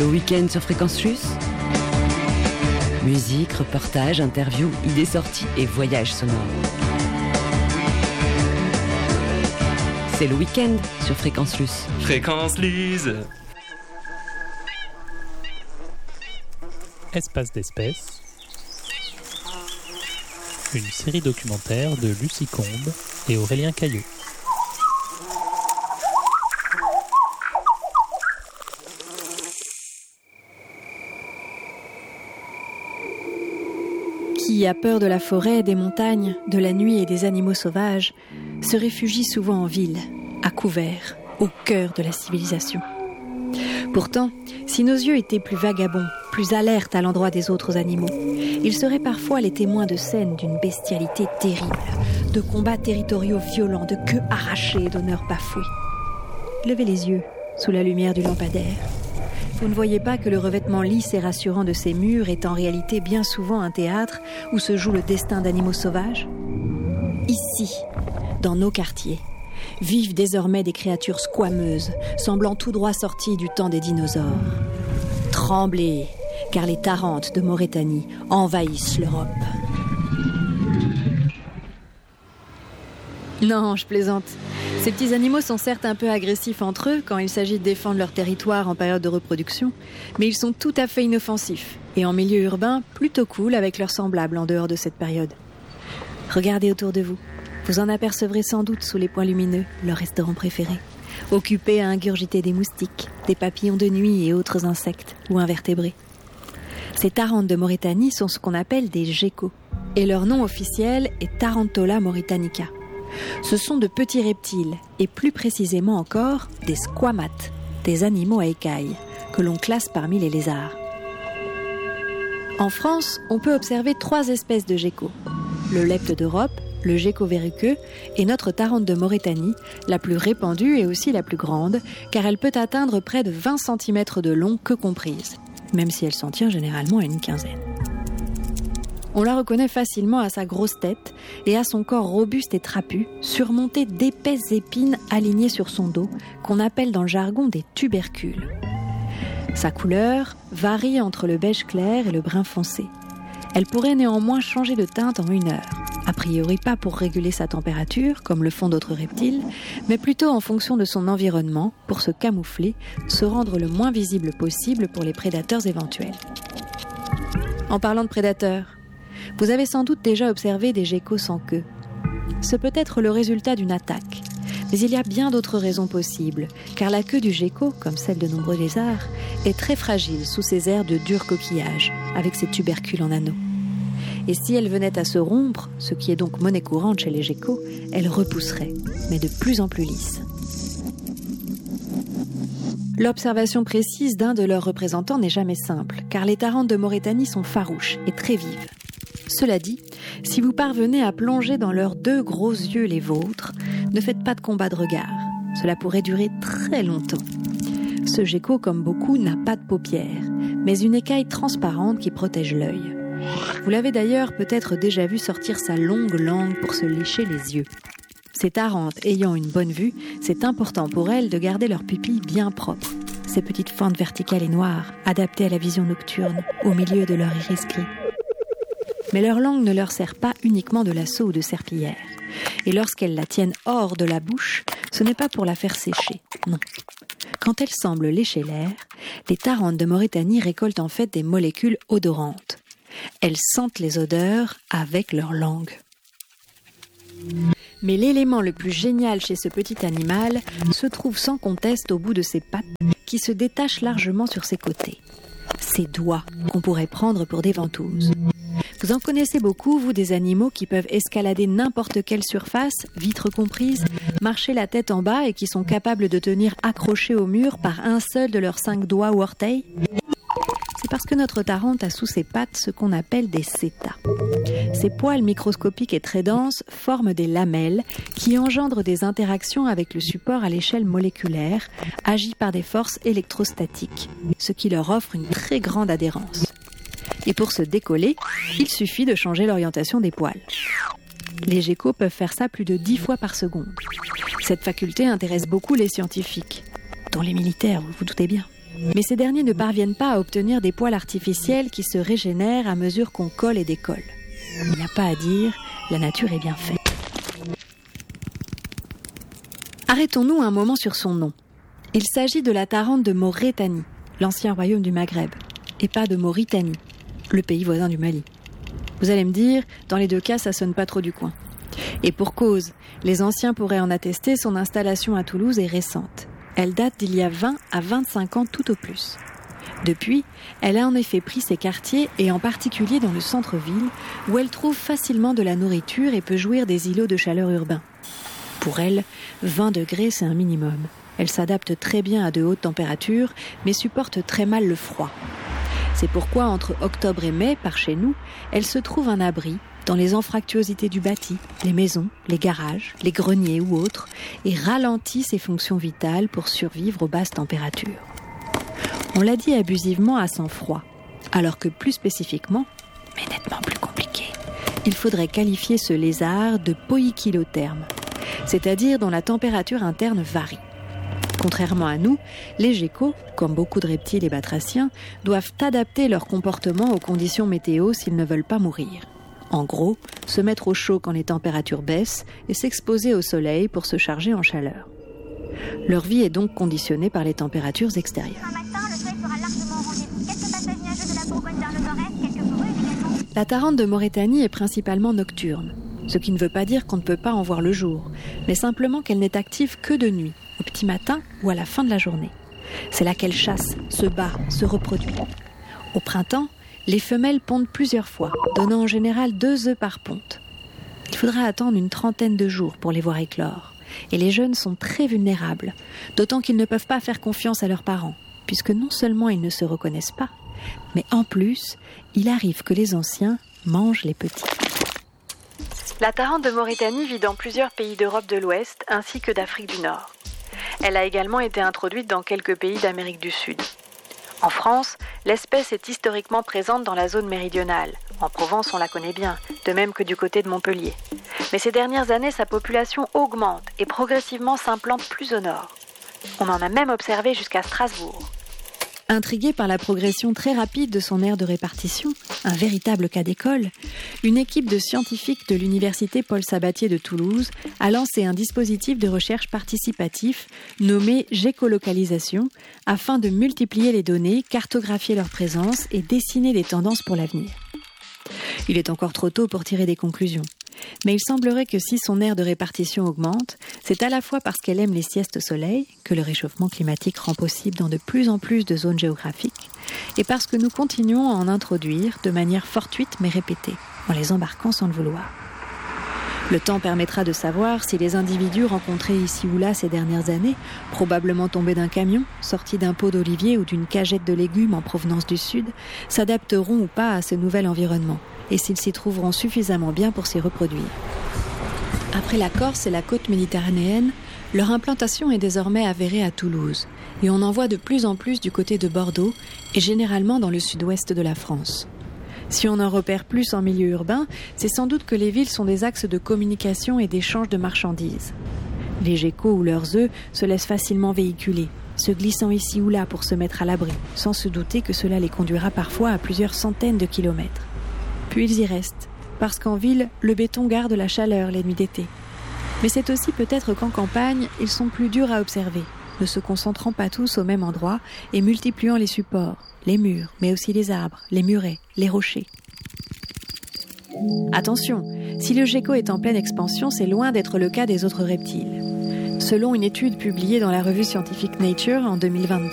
Le week-end sur Fréquence Plus. Musique, reportages, interviews, idées sorties et voyages sonores. C'est le week-end sur Fréquence Plus. Fréquence Lise. Espace d'espèces. Une série documentaire de Lucie Combe et Aurélien Caillot. Qui a peur de la forêt, des montagnes, de la nuit et des animaux sauvages, se réfugie souvent en ville, à couvert, au cœur de la civilisation. Pourtant, si nos yeux étaient plus vagabonds, plus alertes à l'endroit des autres animaux, ils seraient parfois les témoins de scènes d'une bestialité terrible, de combats territoriaux violents, de queues arrachées et d'honneurs bafoués. Levez les yeux sous la lumière du lampadaire. Vous ne voyez pas que le revêtement lisse et rassurant de ces murs est en réalité bien souvent un théâtre où se joue le destin d'animaux sauvages ? Ici, dans nos quartiers, vivent désormais des créatures squameuses, semblant tout droit sorties du temps des dinosaures. Tremblez, car les Tarentes de Mauritanie envahissent l'Europe. Non, je plaisante. Ces petits animaux sont certes un peu agressifs entre eux quand il s'agit de défendre leur territoire en période de reproduction, mais ils sont tout à fait inoffensifs et en milieu urbain plutôt cool avec leurs semblables en dehors de cette période. Regardez autour de vous. Vous en apercevrez sans doute sous les points lumineux leur restaurant préféré, occupé à ingurgiter des moustiques, des papillons de nuit et autres insectes ou invertébrés. Ces Tarentes de Mauritanie sont ce qu'on appelle des geckos, et leur nom officiel est Tarantola mauritanica. Ce sont de petits reptiles, et plus précisément encore, des squamates, des animaux à écailles, que l'on classe parmi les lézards. En France, on peut observer 3 espèces de geckos. Le lepte d'Europe, le gecko verruqueux et notre Tarente de Mauritanie, la plus répandue et aussi la plus grande, car elle peut atteindre près de 20 cm de long, queue comprise, même si elle s'en tient généralement à une quinzaine. On la reconnaît facilement à sa grosse tête et à son corps robuste et trapu, surmonté d'épaisses épines alignées sur son dos, qu'on appelle dans le jargon des tubercules. Sa couleur varie entre le beige clair et le brun foncé. Elle pourrait néanmoins changer de teinte en 1 heure. A priori pas pour réguler sa température, comme le font d'autres reptiles, mais plutôt en fonction de son environnement, pour se camoufler, se rendre le moins visible possible pour les prédateurs éventuels. En parlant de prédateurs, vous avez sans doute déjà observé des geckos sans queue. Ce peut être le résultat d'une attaque, mais il y a bien d'autres raisons possibles, car la queue du gecko, comme celle de nombreux lézards, est très fragile sous ses airs de dur coquillage, avec ses tubercules en anneaux. Et si elle venait à se rompre, ce qui est donc monnaie courante chez les geckos, elle repousserait, mais de plus en plus lisse. L'observation précise d'un de leurs représentants n'est jamais simple, car les Tarentes de Mauritanie sont farouches et très vives. Cela dit, si vous parvenez à plonger dans leurs 2 gros yeux les vôtres, ne faites pas de combat de regard. Cela pourrait durer très longtemps. Ce gecko, comme beaucoup, n'a pas de paupières, mais une écaille transparente qui protège l'œil. Vous l'avez d'ailleurs peut-être déjà vu sortir sa longue langue pour se lécher les yeux. Ces Tarentes ayant une bonne vue, c'est important pour elles de garder leurs pupilles bien propres. Ces petites fentes verticales et noires, adaptées à la vision nocturne, au milieu de leur iris gris. Mais leur langue ne leur sert pas uniquement de lasso ou de serpillière. Et lorsqu'elles la tiennent hors de la bouche, ce n'est pas pour la faire sécher, non. Quand elles semblent lécher l'air, les Tarentes de Mauritanie récoltent en fait des molécules odorantes. Elles sentent les odeurs avec leur langue. Mais l'élément le plus génial chez ce petit animal se trouve sans conteste au bout de ses pattes qui se détachent largement sur ses côtés. Ses doigts qu'on pourrait prendre pour des ventouses. Vous en connaissez beaucoup, vous, des animaux qui peuvent escalader n'importe quelle surface, vitres comprises, marcher la tête en bas et qui sont capables de tenir accrochés au mur par un seul de leurs 5 doigts ou orteils ? C'est parce que notre Tarente a sous ses pattes ce qu'on appelle des seta. Ces poils microscopiques et très denses forment des lamelles qui engendrent des interactions avec le support à l'échelle moléculaire, agies par des forces électrostatiques, ce qui leur offre une très grande adhérence. Et pour se décoller, il suffit de changer l'orientation des poils. Les geckos peuvent faire ça plus de 10 fois par seconde. Cette faculté intéresse beaucoup les scientifiques, dont les militaires, vous vous doutez bien. Mais ces derniers ne parviennent pas à obtenir des poils artificiels qui se régénèrent à mesure qu'on colle et décolle. Il n'y a pas à dire, la nature est bien faite. Arrêtons-nous un moment sur son nom. Il s'agit de la Tarente de Maurétanie, l'ancien royaume du Maghreb, et pas de Mauritanie, le pays voisin du Mali. Vous allez me dire, dans les deux cas, ça sonne pas trop du coin. Et pour cause, les anciens pourraient en attester, son installation à Toulouse est récente. Elle date d'il y a 20 à 25 ans tout au plus. Depuis, elle a en effet pris ses quartiers, et en particulier dans le centre-ville, où elle trouve facilement de la nourriture et peut jouir des îlots de chaleur urbains. Pour elle, 20 degrés, c'est un minimum. Elle s'adapte très bien à de hautes températures, mais supporte très mal le froid. C'est pourquoi, entre octobre et mai, par chez nous, elle se trouve un abri dans les anfractuosités du bâti, les maisons, les garages, les greniers ou autres, et ralentit ses fonctions vitales pour survivre aux basses températures. On l'a dit abusivement à sang-froid, alors que plus spécifiquement, mais nettement plus compliqué, il faudrait qualifier ce lézard de poikilotherme, c'est-à-dire dont la température interne varie. Contrairement à nous, les geckos, comme beaucoup de reptiles et batraciens, doivent adapter leur comportement aux conditions météo s'ils ne veulent pas mourir. En gros, se mettre au chaud quand les températures baissent et s'exposer au soleil pour se charger en chaleur. Leur vie est donc conditionnée par les températures extérieures. La Tarente de Maurétanie est principalement nocturne, ce qui ne veut pas dire qu'on ne peut pas en voir le jour, mais simplement qu'elle n'est active que de nuit, au petit matin ou à la fin de la journée. C'est là qu'elle chasse, se bat, se reproduit. Au printemps, les femelles pondent plusieurs fois, donnant en général 2 œufs par ponte. Il faudra attendre une 30aine de jours pour les voir éclore. Et les jeunes sont très vulnérables, d'autant qu'ils ne peuvent pas faire confiance à leurs parents, puisque non seulement ils ne se reconnaissent pas, mais en plus, il arrive que les anciens mangent les petits. La Tarente de Maurétanie vit dans plusieurs pays d'Europe de l'Ouest ainsi que d'Afrique du Nord. Elle a également été introduite dans quelques pays d'Amérique du Sud. En France, l'espèce est historiquement présente dans la zone méridionale. En Provence, on la connaît bien, de même que du côté de Montpellier. Mais ces dernières années, sa population augmente et progressivement s'implante plus au nord. On en a même observé jusqu'à Strasbourg. Intriguée par la progression très rapide de son aire de répartition, un véritable cas d'école, une équipe de scientifiques de l'université Paul Sabatier de Toulouse a lancé un dispositif de recherche participatif nommé gécolocalisation afin de multiplier les données, cartographier leur présence et dessiner des tendances pour l'avenir. Il est encore trop tôt pour tirer des conclusions. Mais il semblerait que si son aire de répartition augmente, c'est à la fois parce qu'elle aime les siestes au soleil, que le réchauffement climatique rend possible dans de plus en plus de zones géographiques, et parce que nous continuons à en introduire de manière fortuite mais répétée, en les embarquant sans le vouloir. Le temps permettra de savoir si les individus rencontrés ici ou là ces dernières années, probablement tombés d'un camion, sortis d'un pot d'olivier ou d'une cagette de légumes en provenance du sud, s'adapteront ou pas à ce nouvel environnement, et s'ils s'y trouveront suffisamment bien pour s'y reproduire. Après la Corse et la côte méditerranéenne, leur implantation est désormais avérée à Toulouse, et on en voit de plus en plus du côté de Bordeaux, et généralement dans le sud-ouest de la France. Si on en repère plus en milieu urbain, c'est sans doute que les villes sont des axes de communication et d'échange de marchandises. Les geckos ou leurs œufs se laissent facilement véhiculer, se glissant ici ou là pour se mettre à l'abri, sans se douter que cela les conduira parfois à plusieurs centaines de kilomètres. Puis ils y restent, parce qu'en ville, le béton garde la chaleur les nuits d'été. Mais c'est aussi peut-être qu'en campagne, ils sont plus durs à observer, ne se concentrant pas tous au même endroit et multipliant les supports, les murs, mais aussi les arbres, les murets, les rochers. Attention, si le gecko est en pleine expansion, c'est loin d'être le cas des autres reptiles. Selon une étude publiée dans la revue scientifique Nature en 2022,